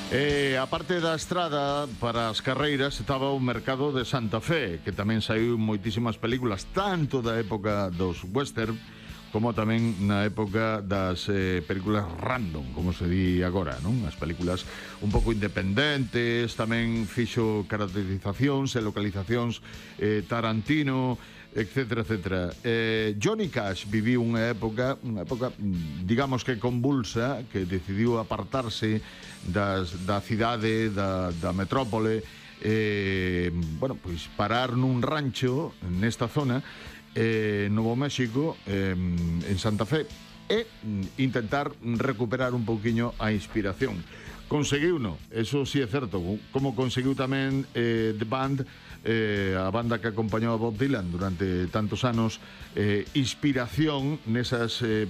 A parte da estrada para as carreiras estaba o mercado de Santa Fe, que tamén saiu moitísimas películas, tanto da época dos western como tamén na época das películas random, como se di agora, non? As películas un pouco independentes, tamén fixo caracterizacións e localizacións Tarantino, etcétera, etcétera. Johnny Cash viviu unha época, digamos que convulsa, que decidiu apartarse da cidade, da metrópole, bueno, pois parar nun rancho nesta zona, Novo México, en Santa Fe, e intentar recuperar un pouquiño a inspiración. Conseguiuno, eso sí é certo, como conseguiu tamén The Band, a banda que acompañou a Bob Dylan durante tantos anos, inspiración nesas